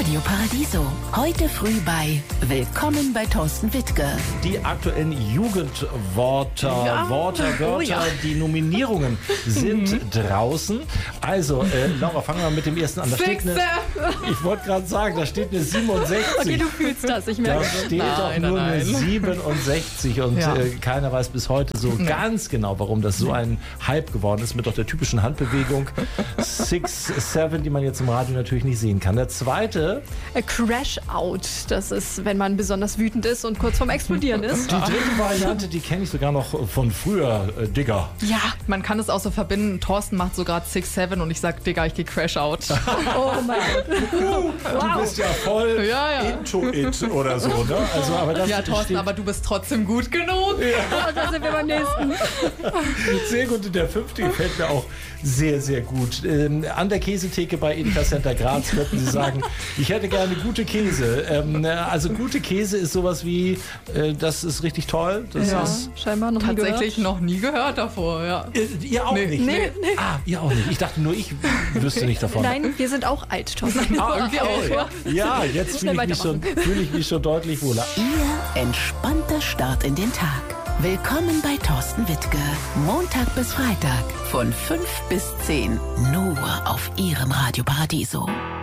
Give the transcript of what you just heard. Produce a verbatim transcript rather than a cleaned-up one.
Radio Paradiso. Heute früh bei Willkommen bei Thorsten Wittke. Die aktuellen Jugendwörter, Ja. Worte, Wörter, Oh ja. die Nominierungen sind draußen. Also, äh, Laura, fangen wir mit dem ersten an. Da steht eine, ich wollte gerade sagen, da steht eine siebenundsechzig. Okay, du fühlst das, ich merke Da es. steht Nein, doch nein, nur eine nein. siebenundsechzig und Ja. äh, keiner weiß bis heute so ganz genau, warum das so ein Hype geworden ist mit doch der typischen Handbewegung six seven, die man jetzt im Radio natürlich nicht sehen kann. Der zweite, A Crash Out, das ist, wenn man besonders wütend ist und kurz vorm Explodieren ist. die dritte Variante, die kenne ich sogar noch von früher, äh, Digger. Ja, man kann es auch so verbinden. Thorsten macht sogar six seven und ich sag, Digga, ich geh Crash Out. Oh mein Gott. Du bist ja voll Ja, ja. into it oder so, ne? Also, aber das Ja, Thorsten, steht aber du bist trotzdem gut genug. Und da sind wir beim nächsten. sehr gut. Und der fünfte gefällt mir auch sehr, sehr gut. Ähm, an der Käsetheke bei Edeka Center Graz könnten Sie sagen, ich hätte gerne gute Käse. Ähm, also gute Käse ist sowas wie, äh, das ist richtig toll. Das Ja, ist, scheinbar noch nie Tatsächlich gehört. noch nie gehört davor, ja. äh, ihr auch Nee. nicht? Nee, nee. Ah, ihr auch nicht. Ich dachte nur, ich wüsste nicht davon. Nein, wir sind auch alt, Thorsten. Ah, Irgendwie okay. auch, Ja, jetzt Schnell fühle ich, mich schon- fühle ich mich schon deutlich wohler. Ihr entspannter Start in den Tag. Willkommen bei Thorsten Wittke. Montag bis Freitag von fünf bis zehn. Nur auf Ihrem Radio Paradiso.